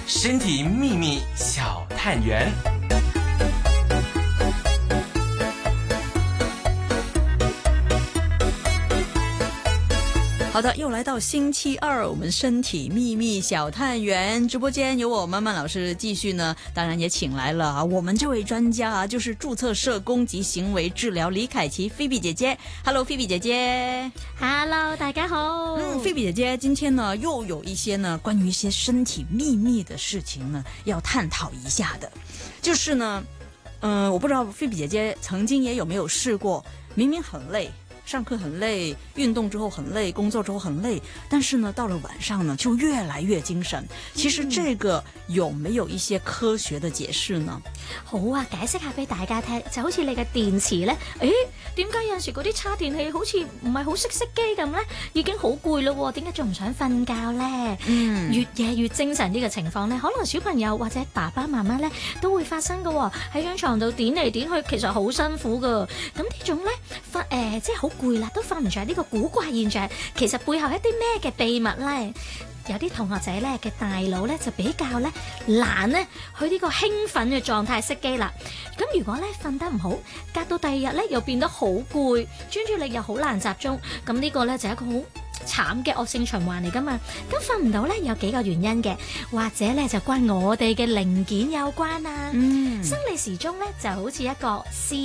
身体秘密小探员。 好的，又来到星期二，我们身体秘密小探员直播间有我曼曼老师继续呢，当然也请来了我们这位专家就是注册社工及行为治疗李凯琪菲比姐姐。Hello， 菲比姐姐。 Hello， 大家好。 菲比姐姐，今天呢又有一些呢关于一些身体秘密的事情呢要探讨一下的，就是呢，我不知道菲比姐姐曾经也有没有试过，明明很累。上课很累，运动之后很累，工作之後很累，但是呢到了晚上呢就越來越精神。其實這個有沒有一些科學的解釋呢？ 好啊，解釋下俾大家聽，就好似你嘅電池呢，點解有陣時嗰啲叉電器好似唔係好識熄機咁呢？已經好攰咯，點解仲唔想瞓覺呢？越夜越精神呢個情況呢，可能小朋友或者爸爸媽媽呢都會發生㗎，喺張床度點嚟點去，其實好辛苦㗎。咁呢種呢，即係好攰啦，都瞓唔着呢個古怪現象，其實背後一啲咩嘅秘密呢？有啲同學仔咧嘅大腦咧就比較咧難咧去呢個興奮嘅狀態熄機啦。咁如果咧瞓得唔好，隔到第二日咧又變得好攰，專注力又好難集中，咁呢個咧就係一個好慘嘅惡性循環嚟噶嘛。咁瞓唔到咧有幾個原因嘅，或者咧就關我哋嘅零件有關啊。生理時鐘咧就好似一個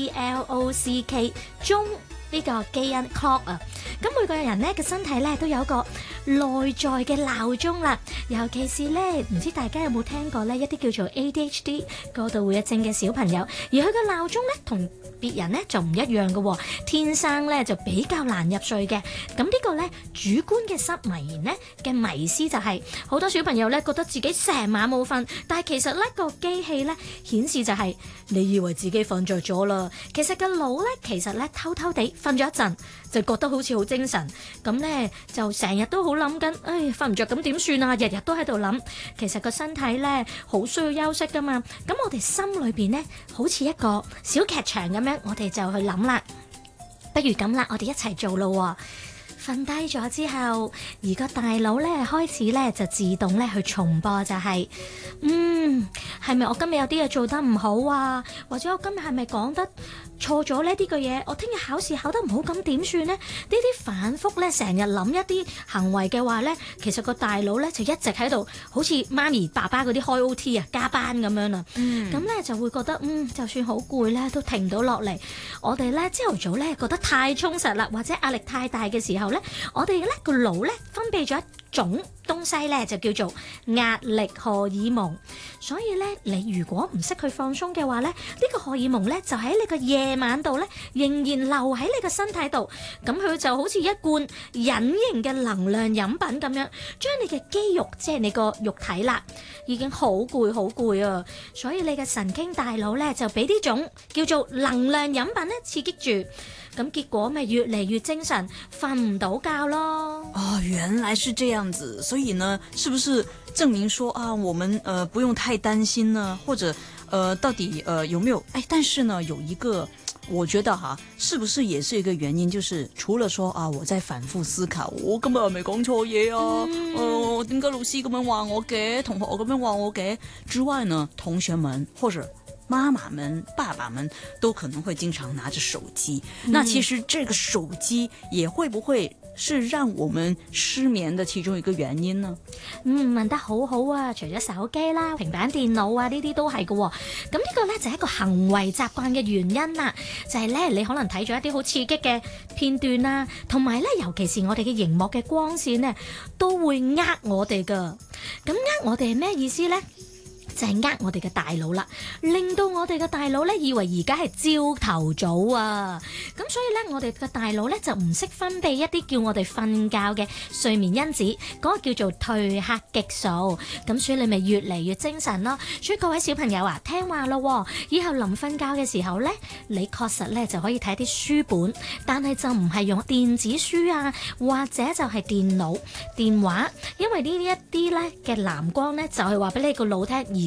CLOCK 鐘。呢個基因 clock 啊，咁每個人咧嘅身體咧都有個內在嘅鬧鐘啦，尤其是咧唔知大家有冇聽過咧一啲叫做 ADHD 過度活躍症嘅小朋友，而佢個鬧鐘咧同別人咧就唔一樣嘅，天生咧就比較難入睡嘅。咁呢個咧主觀嘅失眠咧嘅迷思就係好多小朋友咧覺得自己成晚冇瞓，但係其實咧個機器咧顯示就係你以為自己瞓着咗啦，其實個腦咧其實咧偷偷地瞓咗一陣就覺得好似好精神，咁咧就成日都好諗緊，瞓唔着咁點算啊？日日都喺度諗，其實個身體咧好需要休息噶嘛。咁我哋心裏邊咧好似一個小劇場咁樣，我哋就去諗啦。不如咁啦，我哋一齊做咯。瞓低咗之後，而個大腦咧開始咧就自動咧去重播，就係係咪我今日有啲嘢做得唔好啊？或者我今日係咪講得錯咗呢啲嘅嘢？我聽日考試考得唔好，咁點算呢？呢啲反覆咧成日諗一啲行為嘅話咧，其實個大腦咧就一直喺度，好似媽咪爸爸嗰啲開 OT 啊，加班咁樣啦。咁咧就會覺得就算好攰咧都停唔到落嚟。我哋咧朝頭早咧覺得太充實啦，或者壓力太大嘅時候咧，我哋咧個腦咧分泌咗一種東西咧就叫做壓力荷爾蒙。所以咧你如果唔識去放鬆嘅話咧，呢個荷爾蒙咧就喺你個夜晚度咧仍然留喺你個身體度，咁佢就好似一罐隱形嘅能量飲品咁樣，將你嘅肌肉即係你個肉體啦已經好攰啊，所以你嘅神經大腦咧就俾呢種叫做能量飲品咧刺激住，咁結果咪越嚟越精神，瞓唔到覺咯。 原來是這樣子，所以呢是不是證明說我們不用太擔心呢？或者到底有沒有但是呢有一個我覺得是不是也是一個原因，就是除了說我在反覆思考，我今日係咪講錯嘢啊？點解老師咁樣話我嘅，同學咁樣話我嘅之外呢，同學們或者媽媽們、爸爸們都可能會經常拿着手機。那其實這個手機也會不會是讓我們失眠的其中一個原因呢？ 問得好好啊！除咗手機啦、平板電腦啊呢啲都係嘅。咁呢個呢，就係一個行為習慣嘅原因啦，就係呢，你可能睇咗一啲好刺激嘅片段啊，同埋呢，尤其是我哋嘅熒幕嘅光線呢，都會呃我哋噶。咁呃我哋係咩意思呢？就係呃我哋嘅大腦啦，令到我哋嘅大腦咧以為而家係朝頭早啊，咁所以咧我哋嘅大腦咧就唔識分泌一啲叫我哋瞓覺嘅睡眠因子，嗰個叫做褪黑激素，咁所以你咪越嚟越精神咯。所以各位小朋友聽話咯，以後臨瞓覺嘅時候咧，你確實咧就可以睇啲書本，但係就唔係用電子書啊，或者就係電腦、電話，因為呢一啲咧嘅藍光咧就係話俾你個腦聽，而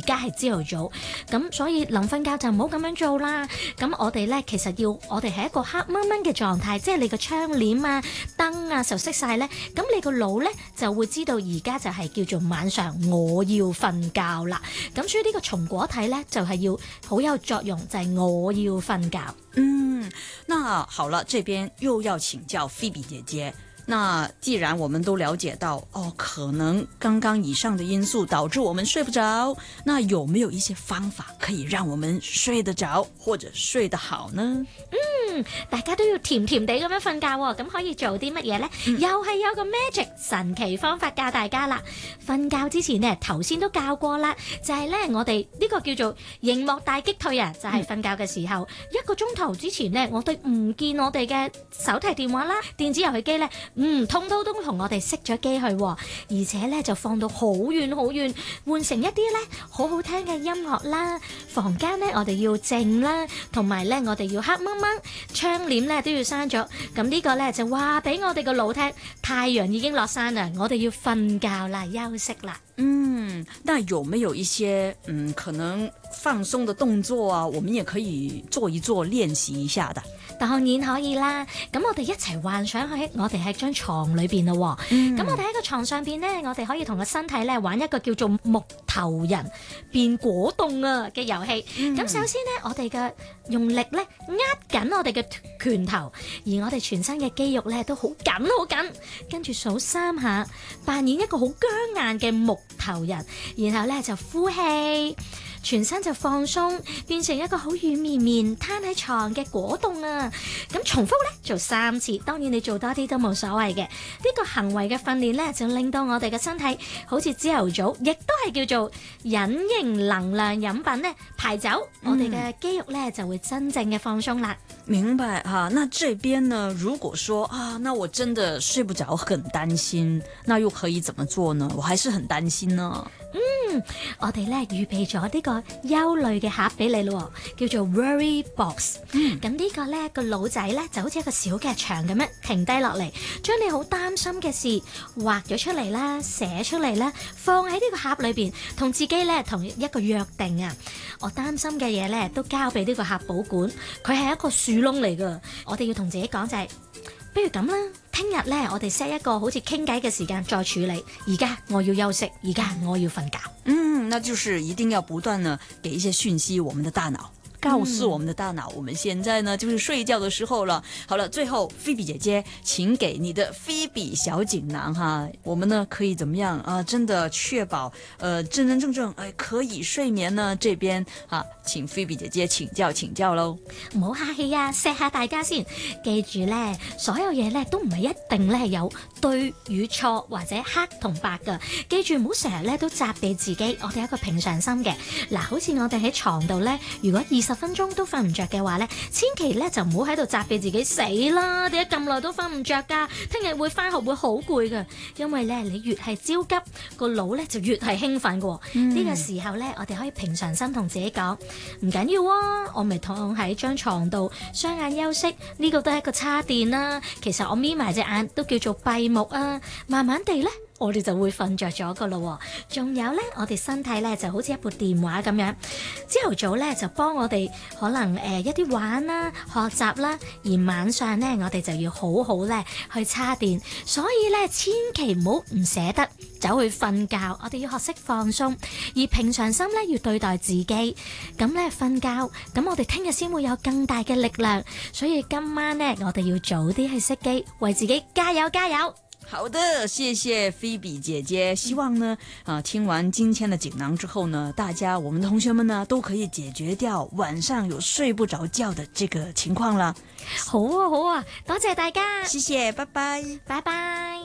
家係朝頭早，咁所以臨瞓覺就唔好咁樣做啦。咁我哋咧其實我哋係一個黑掹掹嘅狀態，即係你個窗簾啊、燈啊就熄晒咧，咁你個腦咧就會知道而家就係叫做晚上我要瞓覺啦。咁所以呢個松果體咧就係要好有作用，就係我要瞓覺。 那好了，這邊又要請教菲比姐姐。那既然我們都了解到可能剛剛以上的因素導致我們睡不着，那有沒有一些方法可以讓我們睡得着或者睡得好呢？ 大家都要甜甜地咁樣瞓覺喎，咁可以做啲乜嘢呢？又係有個 magic 神奇方法教大家啦。瞓覺之前呢，頭先都教過啦，就係呢，我哋呢個叫做熒幕大擊退啊，就係瞓覺嘅時候1個鐘頭之前呢，我哋唔見我哋嘅手提電話啦、電子遊戲機呢，通通都同我哋熄咗機去，而且呢就放到好遠好遠，換成一啲呢好好聽嘅音樂啦。房間呢，我哋要靜啦，同埋呢，我哋要黑掹掹。窗簾咧都要閂咗，咁呢個咧就話俾我哋個腦聽，太陽已經落山啦，我哋要瞓覺啦，休息啦。 那有沒有一些可能放鬆的動作啊？我們也可以做一做，練習一下的。 當然可以啦，咁我哋一齊幻想喺我哋喺張床裏邊咯。咁我哋喺個床上邊呢，我哋可以同個身體咧玩一個叫做木頭人變果凍啊嘅遊戲。咁首先呢，我哋嘅用力咧握緊我哋嘅拳頭，而我哋全身嘅肌肉咧都好緊好緊，跟住數3下，扮演一個好僵硬嘅木頭人，然後咧就呼氣。全身就放鬆，變成一個好軟綿綿攤喺床嘅果凍啊！咁重複咧做3次，當然你做多啲都冇所謂嘅。呢個行為嘅訓練咧，就令到我哋嘅身體好似朝頭早，亦都係叫做隱形能量飲品咧排走，我哋嘅肌肉咧就會真正嘅放鬆啦。 明白哈，那這邊呢？如果說那我真的睡不着，很擔心，那又可以怎麼做呢？我還是很擔心呢。 我哋咧預備咗呢個憂慮嘅盒俾你咯，叫做 Worry Box。咁呢個咧個腦仔咧就好似一個小劇場咁樣停低落嚟，將你好擔心嘅事畫咗出嚟啦，寫出嚟啦，放喺呢個盒裏邊，同自己咧同一個約定啊。我擔心嘅嘢咧都交俾呢個盒保管，佢係一個樹窿嚟噶。我哋要同自己講就係，不如咁啦，聽日咧我哋 set 一個好似傾偈嘅時間再處理。而家我要休息，而家我要瞓覺。 那就是一定要不斷呢給一些訊息我們的大腦，告訴我們的大腦，我們現在呢就是睡覺的時候了。好了，最後菲比姐姐，請給你的菲比小錦囊哈，我們呢可以怎麼樣啊？真的確保真正可以睡眠呢？這邊請菲比姐姐請教咯。 唔好客氣啊，錫下大家先。記住咧，所有嘢咧都唔係一定咧有對與錯或者黑同白噶。記住唔好成日咧都責備自己，我哋有一個平常心嘅。嗱，好似我哋喺床度咧，如果20分鐘都瞓唔着嘅話咧，千祈咧就唔好喺度責備自己，死啦！點解咁耐都瞓唔着噶？聽日會翻學會好攰噶。因為咧你越係焦急，個腦咧就越係興奮噶。呢個時候咧，我哋可以平常心同自己講。唔緊要啊，我咪躺喺張床度，雙眼休息，呢個都係一個叉電啦。其實我眯埋隻眼都叫做閉目啊，慢慢地咧，我哋就會瞓着咗噶咯。仲有咧，我哋身體咧就好似一部電話咁樣，朝頭早咧就幫我哋可能一啲玩啦、學習啦，而晚上咧我哋就要好好咧去叉電。所以咧，千祈唔好唔捨得走去瞓覺，我哋要學識放鬆，而平常心咧要對待自己。咁咧瞓覺，咁我哋聽日先會有更大嘅力量。所以今晚咧，我哋要早啲去熄機，為自己加油加油。 好的，謝謝菲比姐姐。希望呢，聽完今天的錦囊之後呢，大家我們的同學們呢，都可以解決掉晚上有睡不着覺的這個情況啦。 好啊，好啊，多謝大家， 謝謝，拜拜， 拜拜。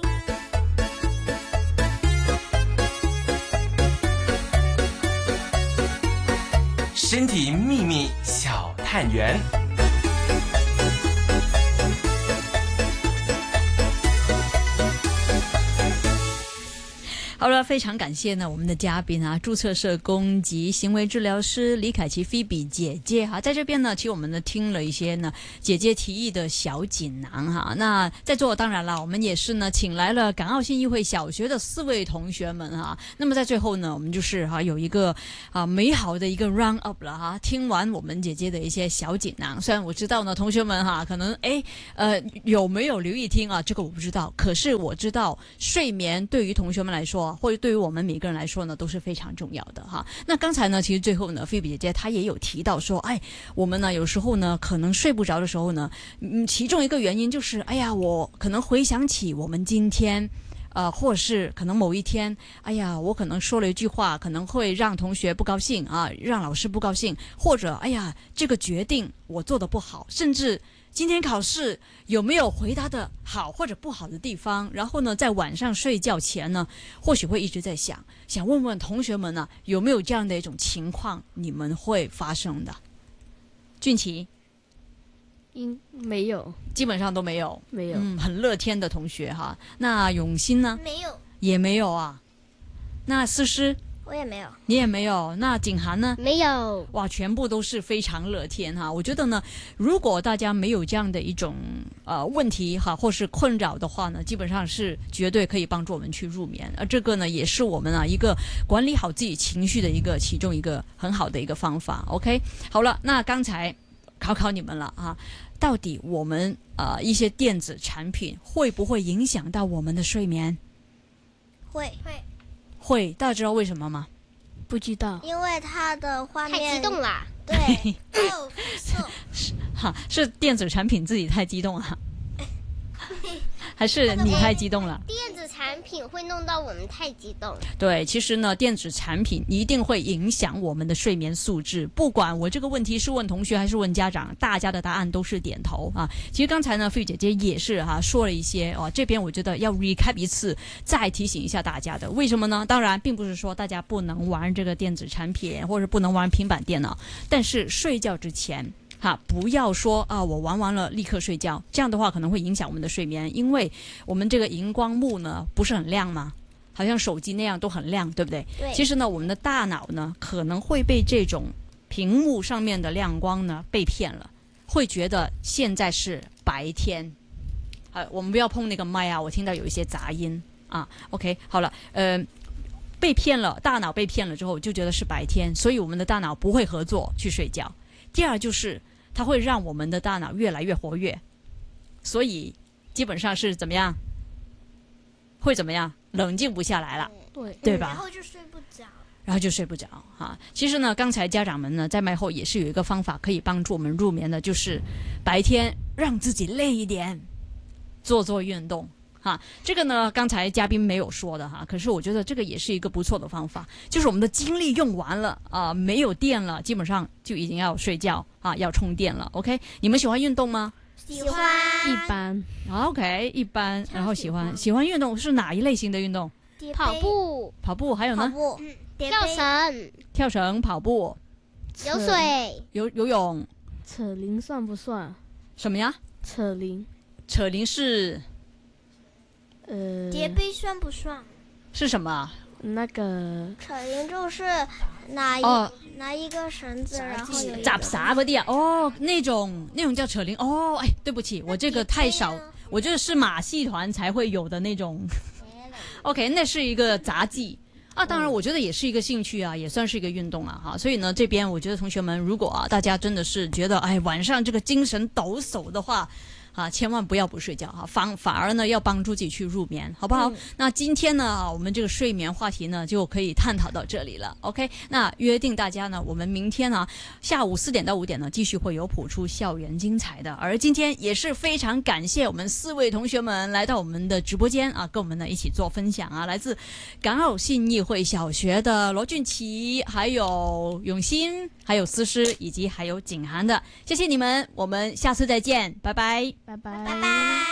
身體秘密小探員。 好了，非常感谢呢我们的嘉宾啊，注册社工及行为治疗师李凯琪菲比姐姐哈，在这边呢，其实我们呢听了一些呢姐姐提议的小锦囊哈。那在座当然了，我们也是呢请来了港澳信义会小学的4位同学们哈。那么在最后呢，我们就是有一个美好的一个 round up 了哈。听完我们姐姐的一些小锦囊，虽然我知道呢同学们可能有没有留意听啊？这个我不知道，可是我知道睡眠对于同学们来说，或者对于我们每个人来说呢，都是非常重要的哈。那刚才呢，其实最后呢，菲比姐姐她也有提到说，我们呢有时候呢可能睡不着的时候呢，其中一个原因就是，我可能回想起我们今天。或是可能某一天，我可能说了一句话，可能会让同学不高兴啊，让老师不高兴，或者这个决定我做得不好，甚至今天考试有没有回答的好或者不好的地方，然后呢，在晚上睡觉前呢，或许会一直在想问问同学们呢，有没有这样的一种情况，你们会发生的？俊奇。 没有， 基本上都没有， 没有， 很乐天的同学哈。那永新呢？ 没有， 也没有啊。那思诗， 我也没有， 你也没有。那景涵呢？ 没有。 哇，全部都是非常乐天哈。我觉得呢，如果大家没有这样的一种问题哈，或是困扰的话呢，基本上是绝对可以帮助我们去入眠。这个呢，也是我们一个管理好自己情绪的其中一个很好的一个方法。OK， 好了，那刚才考你们了啊。到底我们一些电子产品会不会影响到我们的睡眠？会，大家知道为什么吗？ 不知道， 因为它的画面太激动啦。 对， 是电子产品自己太激动了，还是你太激动了？ 电子产品会弄到我们太激动。 对，其实呢，电子产品一定会影响我们的睡眠素质。不管我这个问题是问同学还是问家长，大家的答案都是点头啊。其实刚才呢，菲姐姐也是说了一些这边我觉得要 recap 一次，再提醒一下大家的。为什么呢？当然，并不是说大家不能玩这个电子产品，或者不能玩平板电脑，但是睡觉之前。不要说我玩完了立刻睡觉，这样的话可能会影响我们的睡眠，因为我们这个荧光幕呢不是很亮吗？好像手机那样都很亮，对不对？ 对。 其实呢，我们的大脑呢可能会被这种屏幕上面的亮光呢被骗了，会觉得现在是白天。我们不要碰那个麦我听到有一些杂音OK， 好了，被骗了，大脑被骗了之后就觉得是白天，所以我们的大脑不会合作去睡觉。第二就是它会让我们的大脑越来越活跃，所以基本上是怎么样？会怎么样？冷静不下来了，对吧？ 然后就睡不着其实呢，刚才家长们呢在麦后也是有一个方法可以帮助我们入眠的，就是白天让自己累一点，做运动。这个呢，刚才嘉宾没有说的可是我觉得这个也是一个不错的方法，就是我们的精力用完了没有电了，基本上就已经要睡觉要充电了。OK， 你们喜欢运动吗？ 喜欢， 一般。 OK， 一般。然后喜欢运动是哪一类型的运动？跑步，还有呢？跳绳，跑步， 游水， 游泳。 扯铃算不算？ 什么呀？ 扯铃是。 叠杯算不算？ 是什么？ 那个扯铃就是拿一个绳子，然后有扎啥不的那种叫扯铃对不起，我这个太少，我觉得是马戏团才会有的那种。OK， 那是一个杂技当然我觉得也是一个兴趣也算是一个运动所以呢，这边我觉得同学们，如果大家真的是觉得晚上这个精神抖擞的话。千万不要不睡觉反而呢要帮助自己去入眠，好不好？那今天呢，我们这个睡眠话题呢就可以探讨到这里了。OK， 那约定大家呢，我们明天下午4点到5点呢，继续会有谱出校园精彩的。而今天也是非常感谢我们4位同学们来到我们的直播间跟我们呢一起做分享来自港澳信义会小学的罗俊奇，还有永新，还有思诗，以及还有景涵的，谢谢你们，我们下次再见，拜拜。 拜拜。 拜拜。